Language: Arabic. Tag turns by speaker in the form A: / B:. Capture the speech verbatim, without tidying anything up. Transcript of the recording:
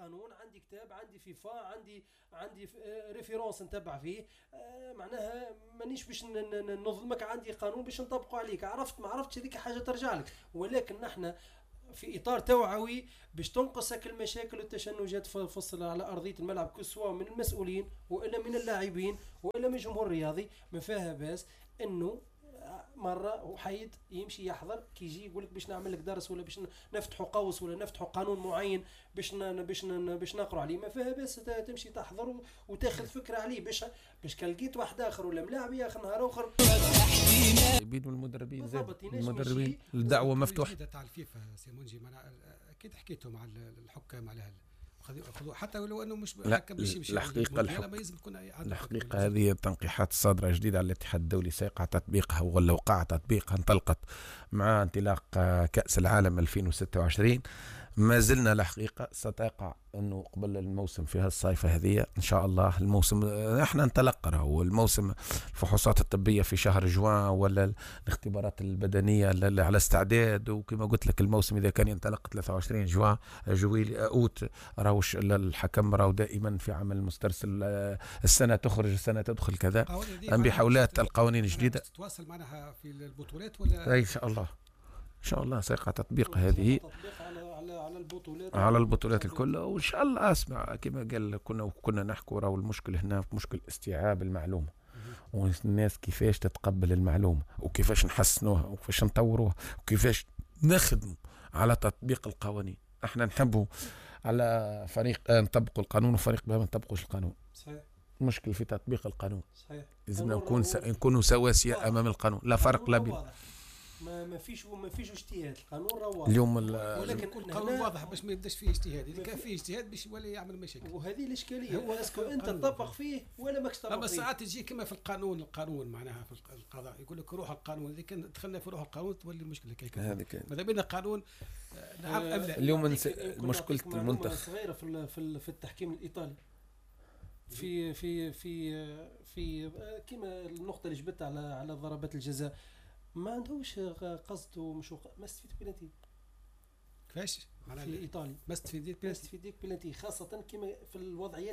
A: قانون، عندي كتاب، عندي فيفا، عندي عندي ريفيرونس نتبع فيه. معناها مانيش باش نظلمك، عندي قانون باش نطبقه عليك. عرفت ما عرفتش هذيك حاجه ترجع لك. ولكن نحن في اطار توعوي باش تنقص هك المشاكل والتشنجات فصل على ارضيه الملعب، سواء من المسؤولين والا من اللاعبين والا من الجمهور الرياضي. ما فيها باس انه مره وحيد يمشي يحضر كي يجي يقول لك باش نعمل لك درس ولا باش نفتحوا قوس ولا نفتحوا قانون معين باش باش باش نقروا عليه. ما فيها باس تمشي تحضر وتاخذ فكره عليه، باش باش كان لقيت واحد اخر ولا ملاعب ياخذ نهار اخر.
B: اللاعبين والمدربين زاد المدربين الدعوه مفتوحه
C: تاع الفيفا سيمونجي. اكيد حكيتوا مع الحكام على خذوا حتى ولو انه مش
B: حكم باش يمشي. الحقيقه الحقيقه هذه التنقيحات الصادره جديده على الاتحاد الدولي سيقع تطبيقها ولا وقع تطبيقها انطلقت مع انطلاق كاس العالم ألفين وستة وعشرين. ما زلنا الحقيقه ستقع انه قبل الموسم في هالصيفه هذه ان شاء الله. الموسم احنا نتلقى راهو الموسم الفحوصات الطبيه في شهر جوان ولا الاختبارات البدنيه على استعداد. وكما قلت لك الموسم اذا كان ينطلق ثلاثة وعشرين جوان جويل اوت راهو الحكم راهو دائما في عمل مسترسل. السنه تخرج السنه تدخل كذا بحولات القوانين الجديده.
C: تتواصل معنا في البطولات ولا
B: ان شاء الله ان شاء الله سيقع تطبيق هذه
A: على على البطولات
B: على البطولات الكل. وان شاء الله اسمع كما قال كنا كنا نحكوا راهو المشكل هنا مشكل استيعاب المعلومه والناس كيفاش تتقبل المعلومه وكيفاش نحسنوها وكيفاش نطوروها وكيفاش نخدم على تطبيق القوانين. احنا نحبوا على فريق نطبقوا القانون وفريق ما نطبقوش القانون.
A: صحيح.
B: المشكل في تطبيق القانون.
A: صحيح.
B: لازم نكون س... نكونوا سواسية امام القانون. لا فرق لا بين
A: ما ما فيش ما فيش اجتهاد. القانون راه
B: اليوم
C: ولكن القانون واضح باش ما يبداش فيه اجتهاد. اذا كان فيه اجتهاد باش ولا يعمل مشاكل.
A: وهذه الاشكاليه هو اسكو انت تطبق فيه ولا ماكش تطبق فيه.
C: اما ساعات تجي كما في القانون القانون معناها في القضاء يقول لك روح القانون. اذا كان دخلنا في روح القانون تولي المشكله كيف
B: هذيك
C: ماذا بينا قانون. نعم ام لا.
B: اليوم مشكله المنتخب
A: صغيره في في التحكيم الايطالي في في في في كما النقطه اللي جبتها على على ضربات الجزاء ما عندهوش قصد ومش ما استفيد بلانتي.
C: كيفاش
A: في الايطالي
C: ما استفيد
A: ما استفيد بلانتي خاصه كما في الوضعيات